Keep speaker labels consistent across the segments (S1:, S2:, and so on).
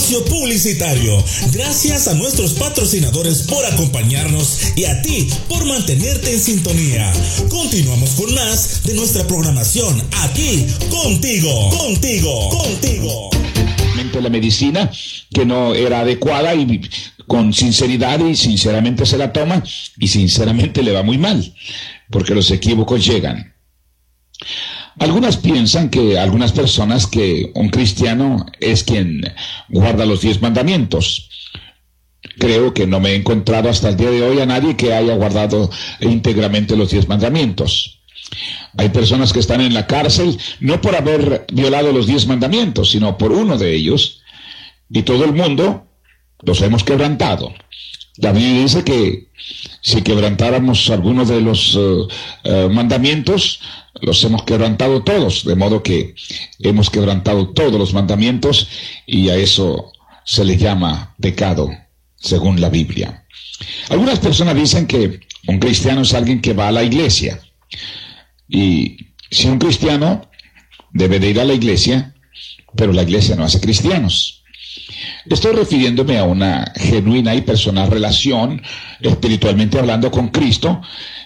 S1: espacio publicitario. Gracias a nuestros patrocinadores por acompañarnos y a ti por mantenerte en sintonía. Continuamos con más de nuestra programación aquí contigo.
S2: La medicina que no era adecuada y con sinceridad y sinceramente se la toma y sinceramente le va muy mal porque los equívocos llegan. Algunas personas que un cristiano es quien guarda los 10 mandamientos. Creo que no me he encontrado hasta el día de hoy a nadie que haya guardado íntegramente los 10 mandamientos. Hay personas que están en la cárcel no por haber violado los 10 mandamientos, sino por uno de ellos, y todo el mundo los hemos quebrantado. La Biblia dice que si quebrantáramos algunos de los mandamientos, los hemos quebrantado todos, de modo que hemos quebrantado todos los mandamientos, y a eso se le llama pecado, según la Biblia. Algunas personas dicen que un cristiano es alguien que va a la iglesia. Y si un cristiano debe de ir a la iglesia, pero la iglesia no hace cristianos. Estoy refiriéndome a una genuina y personal relación, espiritualmente hablando, con Cristo,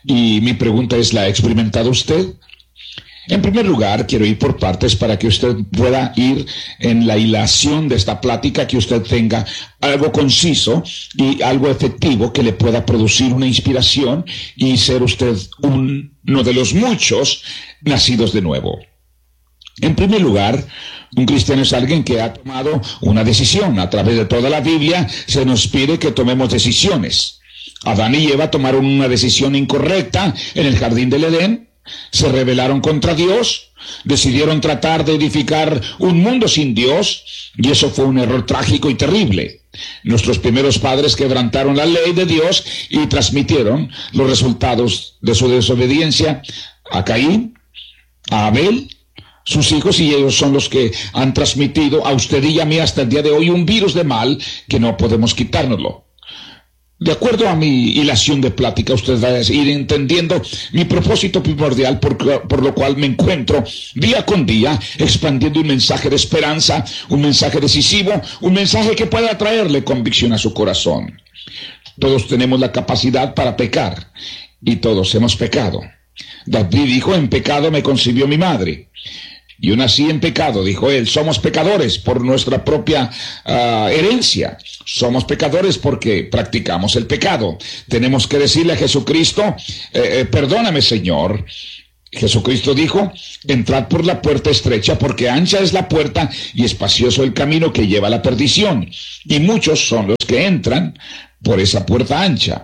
S2: y mi pregunta es, ¿la ha experimentado usted? En primer lugar, quiero ir por partes para que usted pueda ir en la hilación de esta plática, que usted tenga algo conciso y algo efectivo que le pueda producir una inspiración y ser usted uno de los muchos nacidos de nuevo. En primer lugar, un cristiano es alguien que ha tomado una decisión. A través de toda la Biblia se nos pide que tomemos decisiones. Adán y Eva tomaron una decisión incorrecta en el jardín del Edén. Se rebelaron contra Dios, decidieron tratar de edificar un mundo sin Dios, y eso fue un error trágico y terrible. Nuestros primeros padres quebrantaron la ley de Dios y transmitieron los resultados de su desobediencia a Caín, a Abel, sus hijos, y ellos son los que han transmitido a usted y a mí hasta el día de hoy un virus de mal que no podemos quitárnoslo. De acuerdo a mi hilación de plática, usted va a ir entendiendo mi propósito primordial, por lo cual me encuentro día con día expandiendo un mensaje de esperanza, un mensaje decisivo, un mensaje que pueda traerle convicción a su corazón. Todos tenemos la capacidad para pecar, y todos hemos pecado. David dijo, en pecado me concibió mi madre. Yo nací en pecado, dijo él. Somos pecadores por nuestra propia herencia. Somos pecadores porque practicamos el pecado. Tenemos que decirle a Jesucristo, perdóname, Señor. Jesucristo dijo, entrad por la puerta estrecha, porque ancha es la puerta y espacioso el camino que lleva a la perdición. Y muchos son los que entran por esa puerta ancha,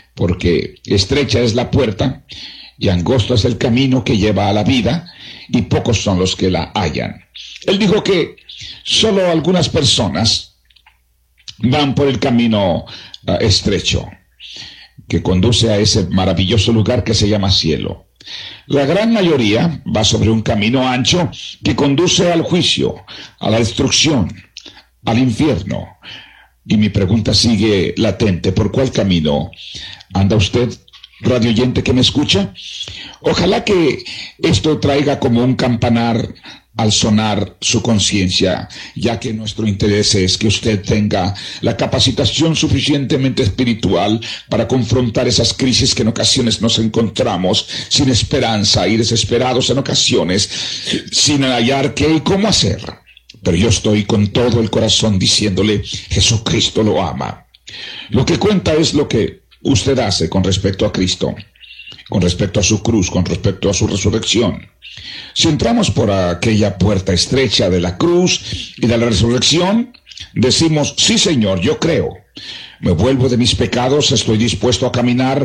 S2: porque estrecha es la puerta y angosto es el camino que lleva a la vida, y pocos son los que la hallan. Él dijo que solo algunas personas van por el camino estrecho, que conduce a ese maravilloso lugar que se llama cielo. La gran mayoría va sobre un camino ancho que conduce al juicio, a la destrucción, al infierno. Y mi pregunta sigue latente: ¿por cuál camino anda usted, radio oyente que me escucha? Ojalá que esto traiga como un campanar al sonar su conciencia, ya que nuestro interés es que usted tenga la capacitación suficientemente espiritual para confrontar esas crisis que en ocasiones nos encontramos sin esperanza y desesperados en ocasiones, sin hallar qué y cómo hacer. Pero yo estoy con todo el corazón diciéndole, Jesucristo lo ama. Lo que cuenta es lo que usted hace con respecto a Cristo, con respecto a su cruz, con respecto a su resurrección. Si entramos por aquella puerta estrecha de la cruz y de la resurrección, decimos, sí, Señor, yo creo. Me vuelvo de mis pecados, estoy dispuesto a caminar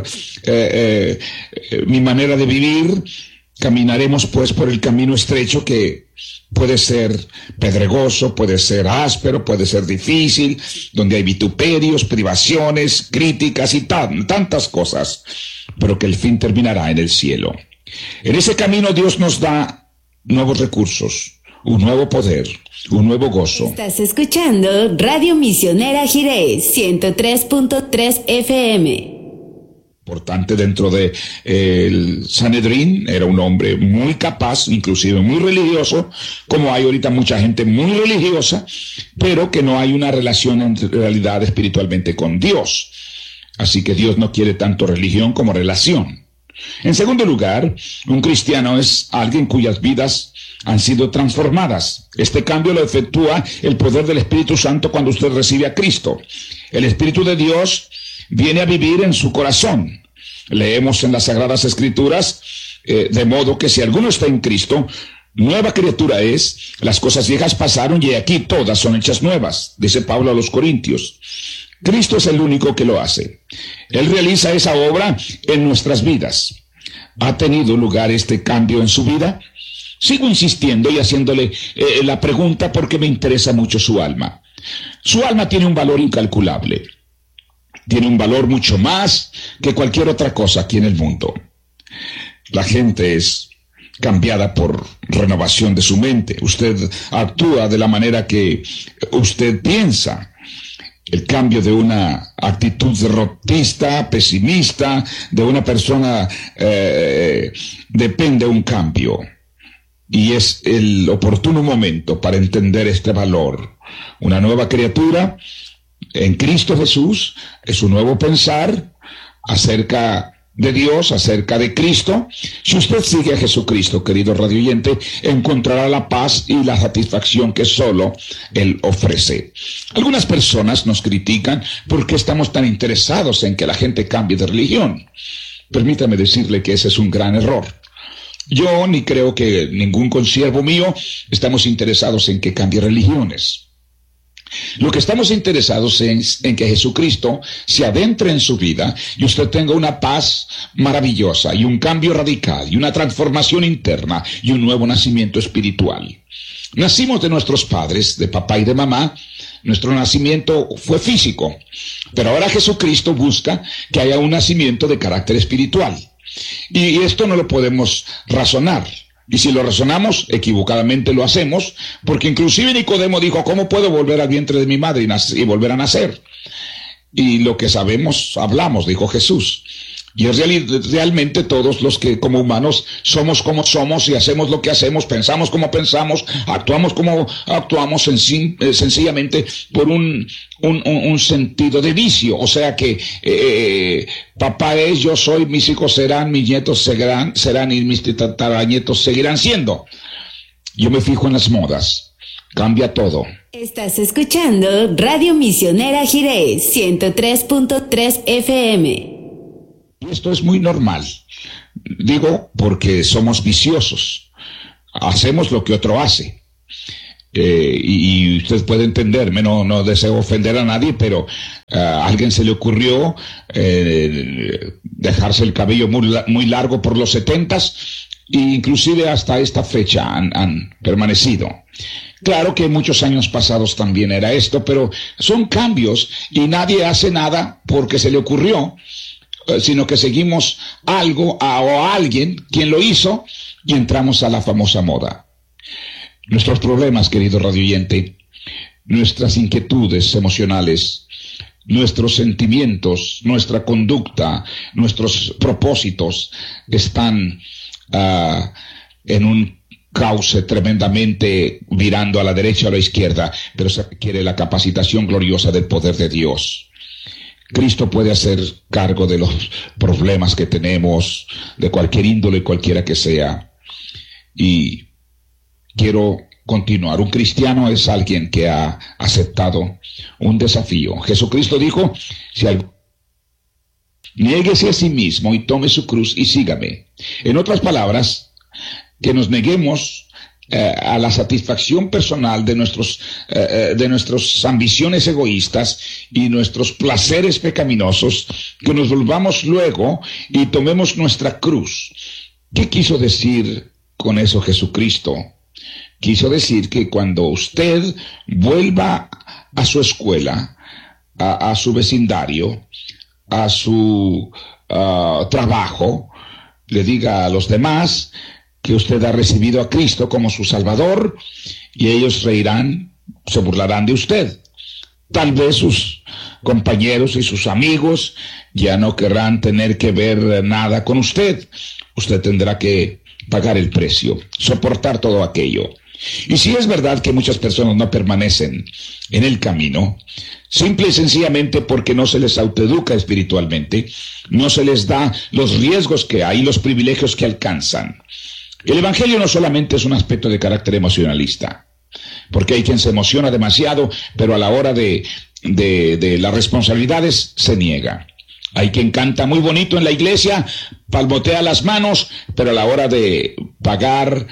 S2: mi manera de vivir. Caminaremos pues por el camino estrecho, que puede ser pedregoso, puede ser áspero, puede ser difícil, donde hay vituperios, privaciones, críticas y tantas cosas, pero que el fin terminará en el cielo. En ese camino Dios nos da nuevos recursos, un nuevo poder, un nuevo gozo.
S3: Estás escuchando Radio Misionera Jiré 103.3 FM.
S2: importante dentro de el Sanedrín, era un hombre muy capaz, inclusive muy religioso, como hay ahorita mucha gente muy religiosa, pero que no hay una relación en realidad espiritualmente con Dios. Así que Dios no quiere tanto religión como relación. En segundo lugar, un cristiano es alguien cuyas vidas han sido transformadas. Este cambio lo efectúa el poder del Espíritu Santo cuando usted recibe a Cristo. El Espíritu de Dios viene a vivir en su corazón. Leemos en las Sagradas Escrituras, de modo que si alguno está en Cristo, nueva criatura es, las cosas viejas pasaron y aquí todas son hechas nuevas, dice Pablo a los Corintios. Cristo es el único que lo hace. Él realiza esa obra en nuestras vidas. ¿Ha tenido lugar este cambio en su vida? Sigo insistiendo y haciéndole la pregunta porque me interesa mucho su alma. Su alma tiene un valor incalculable. Tiene un valor mucho más que cualquier otra cosa aquí en el mundo. La gente es cambiada por renovación de su mente. Usted actúa de la manera que usted piensa. El cambio de una actitud derrotista, pesimista, de una persona, depende de un cambio. Y es el oportuno momento para entender este valor. Una nueva criatura en Cristo Jesús es un nuevo pensar acerca de Dios, acerca de Cristo. Si usted sigue a Jesucristo, querido radioyente, encontrará la paz y la satisfacción que solo Él ofrece. Algunas personas nos critican porque estamos tan interesados en que la gente cambie de religión. Permítame decirle que ese es un gran error. Yo ni creo que ningún consiervo mío estamos interesados en que cambie religiones. Lo que estamos interesados es en que Jesucristo se adentre en su vida y usted tenga una paz maravillosa y un cambio radical y una transformación interna y un nuevo nacimiento espiritual. Nacimos de nuestros padres, de papá y de mamá. Nuestro nacimiento fue físico, pero ahora Jesucristo busca que haya un nacimiento de carácter espiritual. Y esto no lo podemos razonar. Y si lo razonamos, equivocadamente lo hacemos, porque inclusive Nicodemo dijo, ¿cómo puedo volver al vientre de mi madre y volver a nacer? Y lo que sabemos, hablamos, dijo Jesús. Y realmente todos los que como humanos somos como somos y hacemos lo que hacemos, pensamos como pensamos, actuamos como actuamos sencillamente por un sentido de vicio. O sea que papá es, yo soy, mis hijos serán, mis nietos serán y mis tataranietos seguirán siendo. Yo me fijo en las modas. Cambia todo.
S3: Estás escuchando Radio Misionera Jiré 103.3 FM.
S2: Esto es muy normal, digo, porque somos viciosos, hacemos lo que otro hace, y usted puede entenderme, no deseo ofender a nadie, pero a alguien se le ocurrió dejarse el cabello muy largo por los 70s, e inclusive hasta esta fecha han permanecido. Claro que muchos años pasados también era esto, pero son cambios y nadie hace nada porque se le ocurrió, sino que seguimos algo o a alguien quien lo hizo y entramos a la famosa moda. Nuestros problemas, querido radioyente, nuestras inquietudes emocionales, nuestros sentimientos, nuestra conducta, nuestros propósitos están en un cauce tremendamente virando a la derecha o a la izquierda, pero se requiere la capacitación gloriosa del poder de Dios. Cristo puede hacer cargo de los problemas que tenemos, de cualquier índole, cualquiera que sea. Y quiero continuar. Un cristiano es alguien que ha aceptado un desafío. Jesucristo dijo, niéguese a sí mismo y tome su cruz y sígame. En otras palabras, que nos neguemos a la satisfacción personal de nuestras ambiciones egoístas y nuestros placeres pecaminosos, que nos volvamos luego y tomemos nuestra cruz. ¿Qué quiso decir con eso Jesucristo? Quiso decir que cuando usted vuelva a su escuela, a su vecindario, a su trabajo, le diga a los demás que usted ha recibido a Cristo como su Salvador, y ellos reirán, se burlarán de usted. Tal vez sus compañeros y sus amigos ya no querrán tener que ver nada con usted. Usted tendrá que pagar el precio, soportar todo aquello. Y si es verdad que muchas personas no permanecen en el camino, simple y sencillamente porque no se les autoeduca espiritualmente, no se les da los riesgos que hay, los privilegios que alcanzan. El Evangelio no solamente es un aspecto de carácter emocionalista, porque hay quien se emociona demasiado, pero a la hora de las responsabilidades se niega. Hay quien canta muy bonito en la iglesia, palmotea las manos, pero a la hora de pagar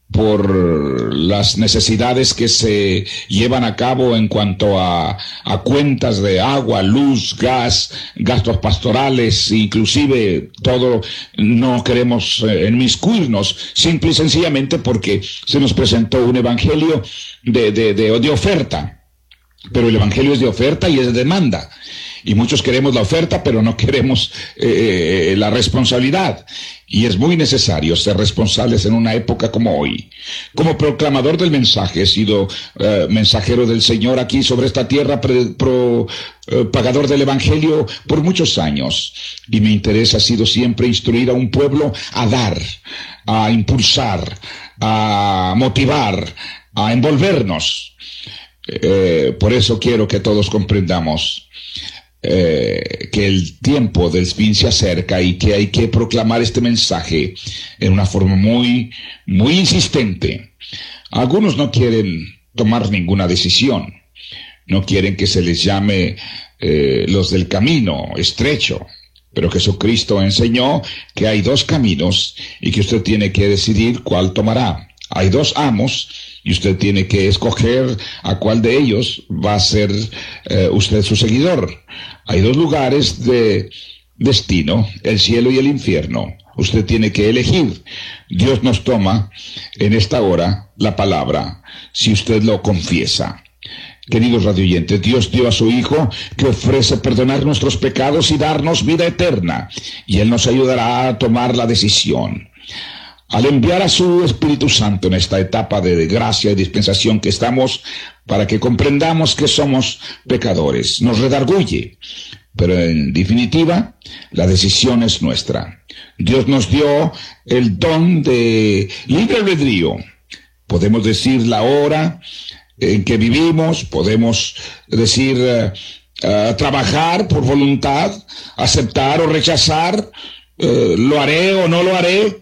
S2: por las necesidades que se llevan a cabo en cuanto a cuentas de agua, luz, gas, gastos pastorales, inclusive todo, no queremos inmiscuirnos, simple y sencillamente porque se nos presentó un evangelio de oferta. Pero el evangelio es de oferta y es de demanda. Y muchos queremos la oferta, pero no queremos la responsabilidad. Y es muy necesario ser responsables en una época como hoy. Como proclamador del mensaje, he sido mensajero del Señor aquí sobre esta tierra, propagador del Evangelio por muchos años. Y mi interés ha sido siempre instruir a un pueblo a dar, a impulsar, a motivar, a envolvernos. Por eso quiero que todos comprendamos que el tiempo del fin se acerca y que hay que proclamar este mensaje en una forma muy, muy insistente. Algunos no quieren tomar ninguna decisión, no quieren que se les llame los del camino estrecho, pero Jesucristo enseñó que hay dos caminos y que usted tiene que decidir cuál tomará. Hay dos amos y usted tiene que escoger a cuál de ellos va a ser usted su seguidor. Hay dos lugares de destino, el cielo y el infierno. Usted tiene que elegir. Dios nos toma en esta hora la palabra, si usted lo confiesa. Queridos radioyentes, Dios dio a su Hijo que ofrece perdonar nuestros pecados y darnos vida eterna. Y Él nos ayudará a tomar la decisión. Al enviar a su Espíritu Santo en esta etapa de gracia y dispensación que estamos, para que comprendamos que somos pecadores, nos redarguye. Pero en definitiva, la decisión es nuestra. Dios nos dio el don de libre albedrío. Podemos decir la hora en que vivimos, podemos decir trabajar por voluntad, aceptar o rechazar, lo haré o no lo haré.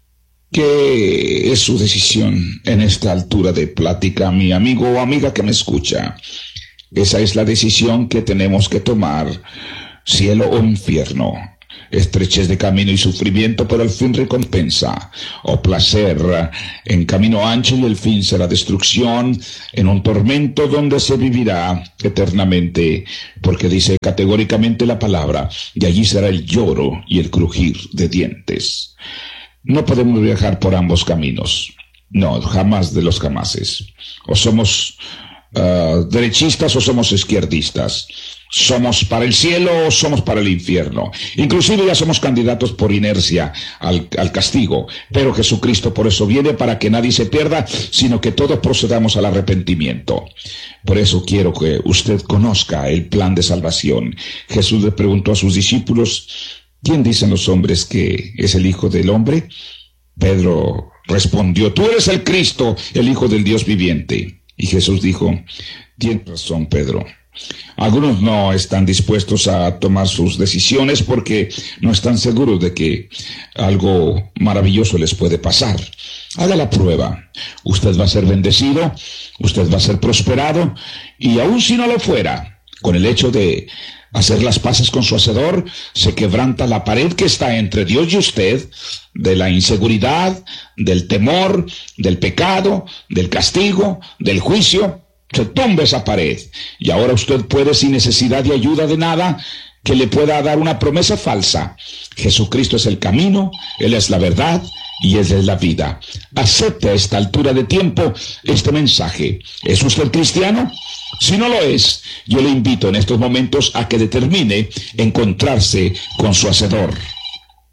S2: ¿Qué es su decisión en esta altura de plática, mi amigo o amiga que me escucha? Esa es la decisión que tenemos que tomar, cielo o infierno, estrechez de camino y sufrimiento, pero al fin recompensa, o placer en camino ancho y el fin será destrucción, en un tormento donde se vivirá eternamente, porque dice categóricamente la palabra, y allí será el lloro y el crujir de dientes. No podemos viajar por ambos caminos. No, jamás de los jamases. O somos derechistas o somos izquierdistas. Somos para el cielo o somos para el infierno. Inclusive ya somos candidatos por inercia al castigo. Pero Jesucristo por eso viene, para que nadie se pierda, sino que todos procedamos al arrepentimiento. Por eso quiero que usted conozca el plan de salvación. Jesús le preguntó a sus discípulos, ¿quién dicen los hombres que es el Hijo del Hombre? Pedro respondió, tú eres el Cristo, el Hijo del Dios viviente. Y Jesús dijo, tienes razón, Pedro. Algunos no están dispuestos a tomar sus decisiones porque no están seguros de que algo maravilloso les puede pasar. Haga la prueba. Usted va a ser bendecido, usted va a ser prosperado, y aun si no lo fuera, con el hecho de hacer las paces con su Hacedor, se quebranta la pared que está entre Dios y usted, de la inseguridad, del temor, del pecado, del castigo, del juicio. Se tumba esa pared, y ahora usted puede, sin necesidad de ayuda de nada, que le pueda dar una promesa falsa. Jesucristo es el camino, Él es la verdad, y Él es la vida. Acepte a esta altura de tiempo este mensaje. ¿Es usted cristiano? Si no lo es, yo le invito en estos momentos a que determine encontrarse con su Hacedor.